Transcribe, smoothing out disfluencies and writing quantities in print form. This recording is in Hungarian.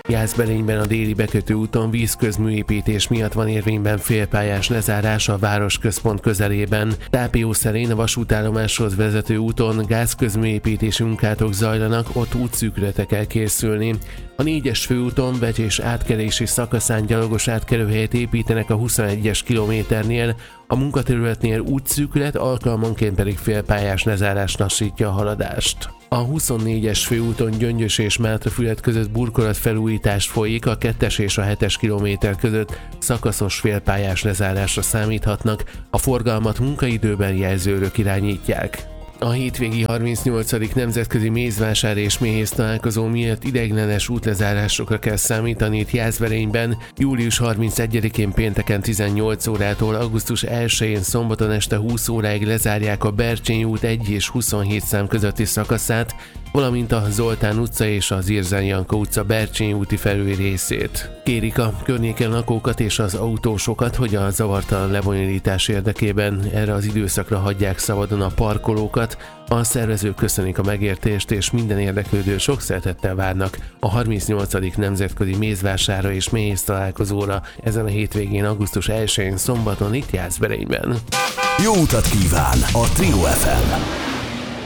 Jászberényben a déli bekötő úton vízközműépítés miatt van érvényben félpályás lezárás a városközpont közelében. Tápió szerint a vasútállomáshoz vezető úton gázközműépítési munkátok zajlanak, ott útszűkületre kell készülni. A 4-es főúton vegy- és átkelési szakaszán gyalogos átkelőhelyet építenek a 21-es kilométernél, a munkaterületnél útszűkület, alkalmanként pedig félpályás lezárás lassítja a haladást. A 24-es főúton Gyöngyös és Mátrafüred között burkolatfelújítás folyik, a 2-es és a 7-es kilométer között szakaszos félpályás lezárásra számíthatnak, a forgalmat munkaidőben jelzőrök irányítják. A hétvégi 38. nemzetközi mézvásár és méhész találkozó miatt ideiglenes útlezárásokra kell számítani itt Jászberényben. Július 31-én pénteken 18 órától augusztus 1-én szombaton este 20 óráig lezárják a Bercsényi út 1 és 27 szám közötti szakaszát, valamint a Zoltán utca és az Irzán Janka utca Bercsényi úti felüli részét. Kérik a környéken lakókat és az autósokat, hogy a zavartalan lebonyolítás érdekében erre az időszakra hagyják szabadon a parkolókat. A szervezők köszönik a megértést, és minden érdeklődő sok szeretettel várnak a 38. nemzetközi mézvásárra és méhész találkozóra ezen a hétvégén, augusztus 1-én szombaton itt Jászberényben. Jó utat kíván a Trio FM!